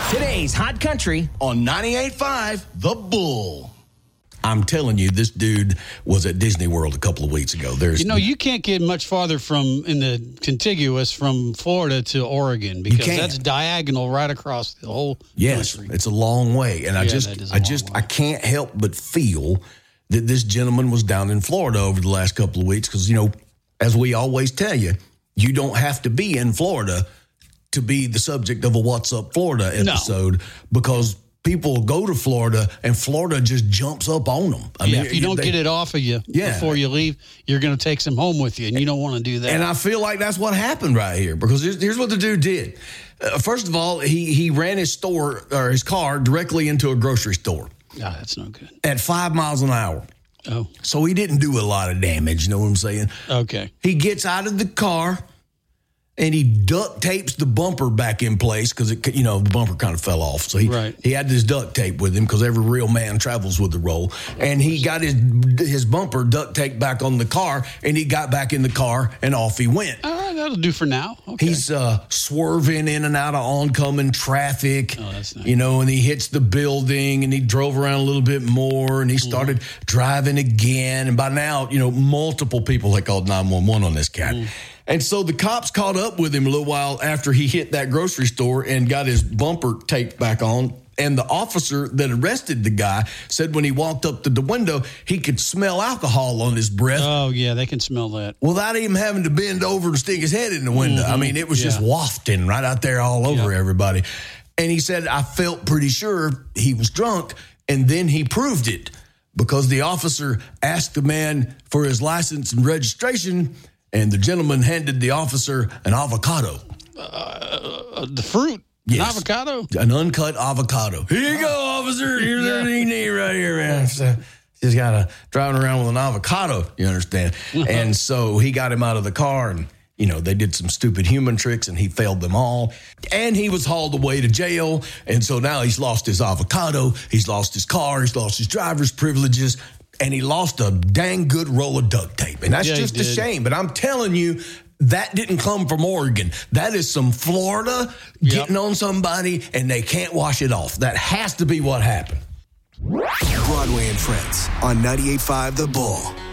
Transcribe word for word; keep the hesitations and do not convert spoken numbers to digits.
Today's Hot Country on ninety-eight point five The Bull. I'm telling you, this dude was at Disney World a couple of weeks ago. There's, you know, you can't get much farther from in the contiguous from Florida to Oregon because that's diagonal right across the whole yes, country. It's a long way, and yeah, I just, I just, way. I can't help but feel that this gentleman was down in Florida over the last couple of weeks because, you know, as we always tell you, you don't have to be in Florida to be the subject of a What's Up Florida episode no. because people go to Florida and Florida just jumps up on them. I yeah, mean, if you don't they, get it off of you yeah. before you leave, you're going to take some home with you, and you don't want to do that. And I feel like that's what happened right here because here's, here's what the dude did. Uh, first of all, he he ran his store or his car directly into a grocery store. Oh, that's no good. At five miles an hour. Oh. So he didn't do a lot of damage, you know what I'm saying? Okay. He gets out of the car and he duct tapes the bumper back in place because, it, you know, the bumper kind of fell off. So he, right. he had this duct tape with him because every real man travels with the roll. And he got his his bumper duct taped back on the car, and he got back in the car, and off he went. All right, that'll do for now. Okay. He's uh, swerving in and out of oncoming traffic, oh, that's nice. You know, and he hits the building, and he drove around a little bit more, and he started mm. driving again. And by now, you know, multiple people had called nine one one on this cat. Mm. And so the cops caught up with him a little while after he hit that grocery store and got his bumper taped back on. And the officer that arrested the guy said when he walked up to the window, he could smell alcohol on his breath. Oh, yeah, they can smell that. Without even having to bend over and stick his head in the window. Mm-hmm. I mean, it was yeah. just wafting right out there all over yeah. everybody. And he said, I felt pretty sure he was drunk. And then he proved it because the officer asked the man for his license and registration. And the gentleman handed the officer an avocado. Uh, the fruit? Yes. An avocado? An uncut avocado. Here you go, officer. Here's yeah. everything you need right here, man. So, he's got a driving around with an avocado, you understand? And so he got him out of the car, and, you know, they did some stupid human tricks, and he failed them all. And he was hauled away to jail. And so now he's lost his avocado. He's lost his car. He's lost his driver's privileges. And he lost a dang good roll of duct tape. And that's yeah, just a shame. But I'm telling you, that didn't come from Oregon. That is some Florida yep. getting on somebody, and they can't wash it off. That has to be what happened. Broadway and Friends on ninety-eight point five The Bull.